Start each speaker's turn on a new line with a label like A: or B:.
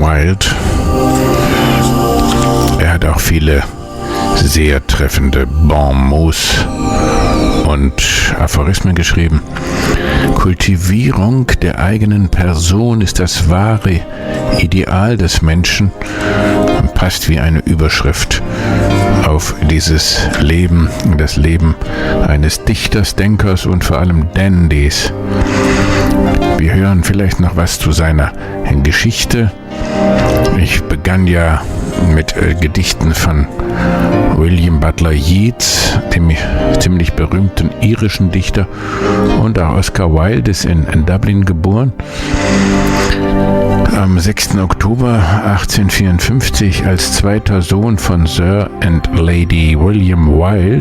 A: Wilde. Er hat auch viele sehr treffende Bon mots und Aphorismen geschrieben. Kultivierung der eigenen Person ist das wahre Ideal des Menschen und passt wie eine Überschrift auf dieses Leben, das Leben eines Dichters, Denkers und vor allem Dandys. Wir hören vielleicht noch was zu seiner Geschichte. Ich begann ja mit Gedichten von William Butler Yeats, dem ziemlich berühmten irischen Dichter, und auch Oscar Wilde ist in Dublin geboren. Am 6. Oktober 1854 als zweiter Sohn von Sir und Lady William Wilde